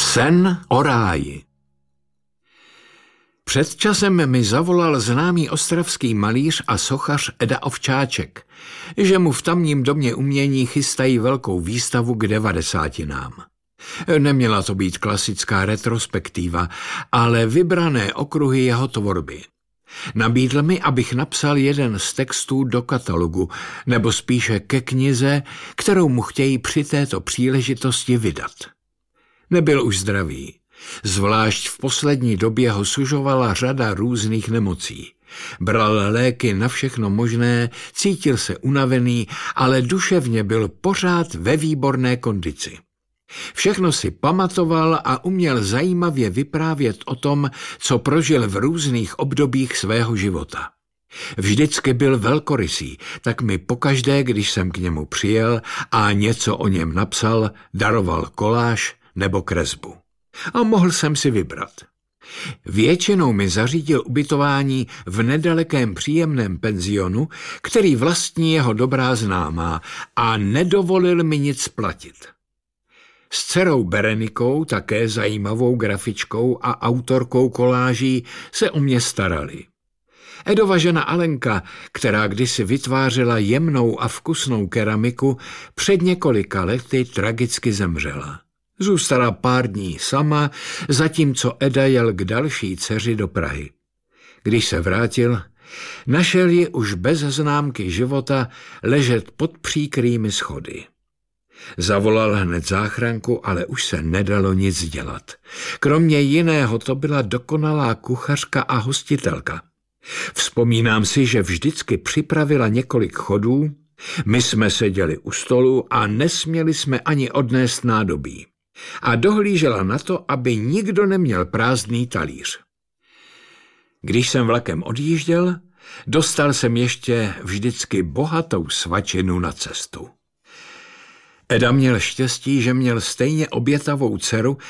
Sen o ráji. Před časem mi zavolal známý ostravský malíř a sochař Eda Ovčáček, že mu v tamním domě umění chystají velkou výstavu k 90. Neměla to být klasická retrospektiva, ale vybrané okruhy jeho tvorby. Nabídl mi, abych napsal jeden z textů do katalogu, nebo spíše ke knize, kterou mu chtějí při této příležitosti vydat. Nebyl už zdravý. Zvlášť v poslední době ho sužovala řada různých nemocí. Bral léky na všechno možné, cítil se unavený, ale duševně byl pořád ve výborné kondici. Všechno si pamatoval a uměl zajímavě vyprávět o tom, co prožil v různých obdobích svého života. Vždycky byl velkorysý, tak mi pokaždé, když jsem k němu přijel a něco o něm napsal, daroval koláž nebo kresbu. A mohl jsem si vybrat. Většinou mi zařídil ubytování v nedalekém příjemném penzionu, který vlastní jeho dobrá známá, a nedovolil mi nic platit. S dcerou Berenikou, také zajímavou grafičkou a autorkou koláží, se o mě starali. Edova žena Alenka, která kdysi vytvářela jemnou a vkusnou keramiku, před několika lety tragicky zemřela. Zůstala pár dní sama, zatímco Eda jel k další dceři do Prahy. Když se vrátil, našel ji už bez známky života ležet pod příkrými schody. Zavolal hned záchranku, ale už se nedalo nic dělat. Kromě jiného to byla dokonalá kuchařka a hostitelka. Vzpomínám si, že vždycky připravila několik chodů, my jsme seděli u stolu a nesměli jsme ani odnést nádobí. A dohlížela na to, aby nikdo neměl prázdný talíř. Když jsem vlakem odjížděl, dostal jsem ještě vždycky bohatou svačinu na cestu. Eda měl štěstí, že měl stejně obětavou dceru